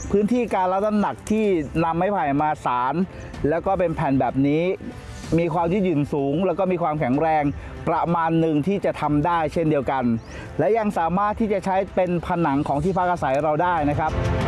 พื้นที่การรับน้ำหนักที่นำไม้ไผ่มาสานแล้วก็เป็นแผ่นแบบนี้มีความยืดหยุ่นสูงแล้วก็มีความแข็งแรงประมาณหนึ่งที่จะทำได้เช่นเดียวกันและยังสามารถที่จะใช้เป็นผนังของที่พักอาศัยเราได้นะครับ